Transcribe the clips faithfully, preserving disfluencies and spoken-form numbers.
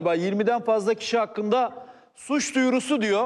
yirmiden fazla kişi hakkında suç duyurusu diyor.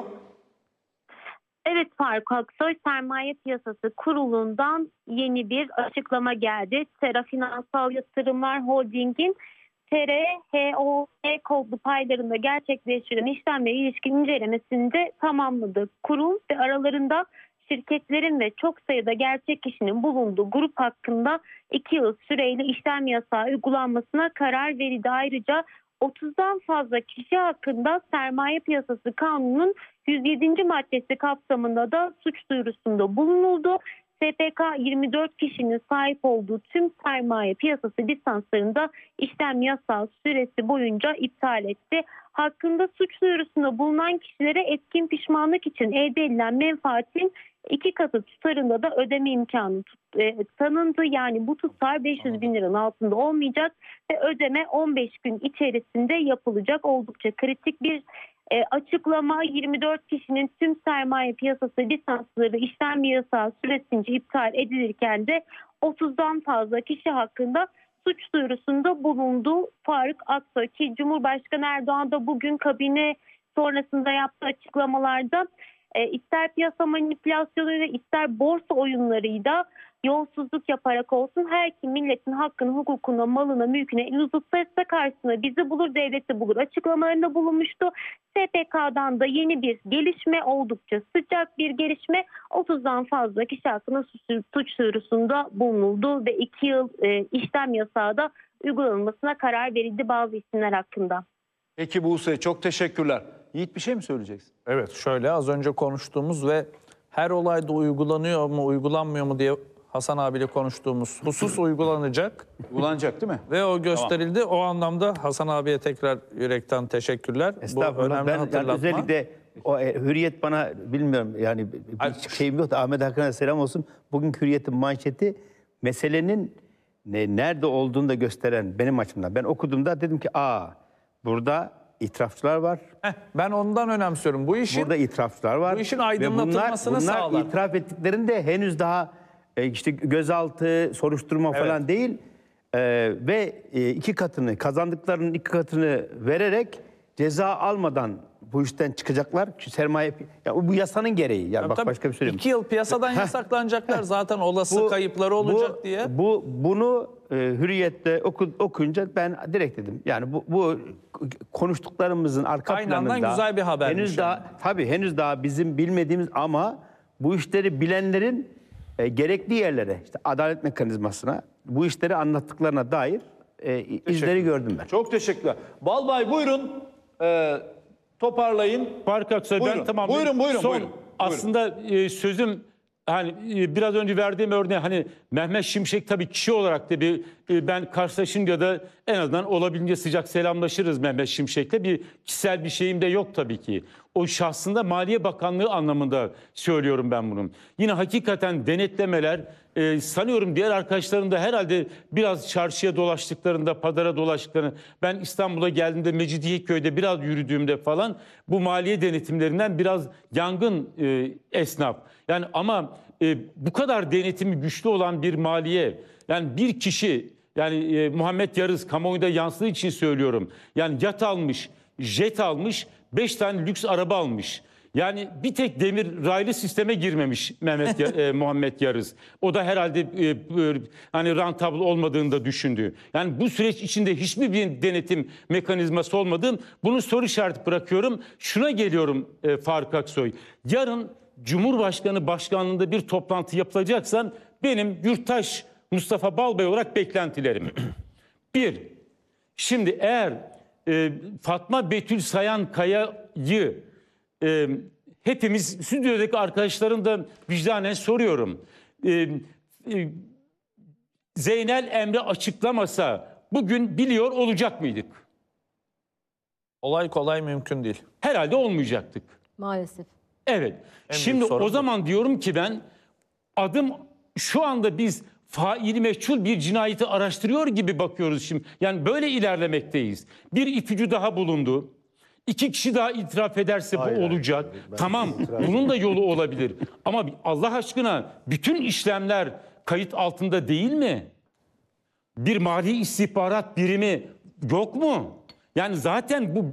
Evet, Faruk Aksoy Sermaye Piyasası Kurulu'ndan yeni bir açıklama geldi. Sera Finansal Yatırımlar Holding'in T R H O E kodlu paylarında gerçekleştirilen işlemle ilişkin incelemesini de tamamladı. Kurum ve aralarında şirketlerin ve çok sayıda gerçek kişinin bulunduğu grup hakkında iki yıl süreyle işlem yasağı uygulanmasına karar verildi. Ayrıca otuzdan fazla kişi hakkında Sermaye Piyasası Kanunu'nun yüz yedinci maddesi kapsamında da suç duyurusunda bulunuldu. S P K yirmi dört kişinin sahip olduğu tüm sermaye piyasası lisanslarında işlem yasağı süresi boyunca iptal etti. Hakkında suç duyurusunda bulunan kişilere etkin pişmanlık için elde edilen menfaatin iki katı tutarında da ödeme imkanı e, tanındı. Yani bu tutar beş yüz bin liranın altında olmayacak ve ödeme on beş gün içerisinde yapılacak. Oldukça kritik bir e, açıklama. yirmi dört kişinin tüm sermaye piyasası lisansları işlem yasağı süresince iptal edilirken de otuzdan fazla kişi hakkında suç duyurusunda bulundu Faruk Aksoy. Ki Cumhurbaşkanı Erdoğan da bugün kabine sonrasında yaptığı açıklamalarda E, ister piyasa manipülasyonuyla ister borsa oyunlarıyla yolsuzluk yaparak olsun her kim milletin hakkını, hukukuna, malına, mülküne el uzatırsa karşısına bizi bulur, devleti bulur açıklamalarında bulunmuştu. S P K'dan da yeni bir gelişme, oldukça sıcak bir gelişme. otuzdan fazla kişi hakkında suç duyurusunda bulunuldu ve iki yıl e, işlem yasağı da uygulanmasına karar verildi bazı isimler hakkında. Peki Buse, çok teşekkürler. Yiğit, bir şey mi söyleyeceksin? Evet, şöyle az önce konuştuğumuz ve her olayda uygulanıyor mu uygulanmıyor mu diye Hasan abiyle konuştuğumuz husus uygulanacak. Uygulanacak değil mi? Ve o gösterildi. Tamam. O anlamda Hasan abiye tekrar yürekten teşekkürler. Estağfurullah. Bu önemli ben hatırlatma. yani özellikle o e, Hürriyet bana bilmiyorum yani bir şeyim yok da Ahmet Hakan'a selam olsun. Bugünkü Hürriyet'in manşeti meselenin ne, nerede olduğunu da gösteren benim açımdan. Ben okuduğumda dedim ki aa burada itirafçılar var. Heh, ben ondan önemsiyorum. Bu işin burada itirafçılar var. Bu işin aydınlatılmasını bunlar, bunlar sağlar. Bunlar itiraf ettiklerinde henüz daha e, işte gözaltı, soruşturma evet. falan değil. E, ve e, iki katını, kazandıklarının iki katını vererek ceza almadan bu işten çıkacaklar. Çünkü sermaye, ya bu yasanın gereği. Yani bak tabii, başka bir şey söyleyeyim. İki yıl piyasadan yasaklanacaklar zaten olası bu, kayıpları olacak bu, diye. Bu bunu e, Hürriyet'te oku, okuyunca ben direkt dedim. Yani bu, bu konuştuklarımızın arka Kaynağından planında güzel bir habermiş. Henüz daha tabii henüz daha bizim bilmediğimiz ama bu işleri bilenlerin e, gerekli yerlere, işte adalet mekanizmasına, bu işleri anlattıklarına dair e, izleri gördüm ben. Çok teşekkürler. Balbay buyurun. Ee, toparlayın. Faruk Aksoy, buyurun. ben tamam. Buyurun buyurun. Son, buyurun. aslında e, sözüm hani e, biraz önce verdiğim örneği hani Mehmet Şimşek tabii kişi olarak da bir e, ben karşılaşınca da en azından olabildiğince sıcak selamlaşırız Mehmet Şimşek'le. Bir kişisel bir şeyim de yok tabii ki. O şahsında Maliye Bakanlığı anlamında söylüyorum ben bunun. Yine hakikaten denetlemeler e, sanıyorum diğer arkadaşlarım da herhalde biraz çarşıya dolaştıklarında, pazara dolaştıklarında, ben İstanbul'a geldiğimde Mecidiyeköy'de biraz yürüdüğümde falan bu maliye denetimlerinden biraz yangın e, esnaf. Yani ama e, bu kadar denetimi güçlü olan bir maliye, yani bir kişi, yani e, Muhammed Yarız kamuoyunda yansıdığı için söylüyorum. Yani yat almış, jet almış, beş tane lüks araba almış. Yani bir tek demir raylı sisteme girmemiş Mehmet e, Muhammed Yarız. O da herhalde e, e, hani rentable olmadığını da düşündü. Yani bu süreç içinde hiçbir bir denetim mekanizması olmadığını, bunu soru işareti bırakıyorum. Şuna geliyorum e, Faruk Aksoy. Yarın Cumhurbaşkanı başkanlığında bir toplantı yapılacaksan benim yurttaş Mustafa Balbay olarak beklentilerim. Bir, şimdi eğer e, Fatma Betül Sayan Kaya'yı e, hepimiz stüdyodaki arkadaşların da vicdanen soruyorum. E, e, Zeynel Emre açıklamasa bugün biliyor olacak mıydık? Olay kolay mümkün değil. Herhalde olmayacaktık. Maalesef. Evet. En Şimdi o bu. zaman diyorum ki ben adım şu anda biz faili meçhul bir cinayeti araştırıyor gibi bakıyoruz şimdi. Yani böyle ilerlemekteyiz. Bir ipucu daha bulundu. İki kişi daha itiraf ederse hayır, bu olacak. Hayır, tamam, bunun da yolu olabilir. Ama Allah aşkına bütün işlemler kayıt altında değil mi? Bir mali istihbarat birimi yok mu? Yani zaten bu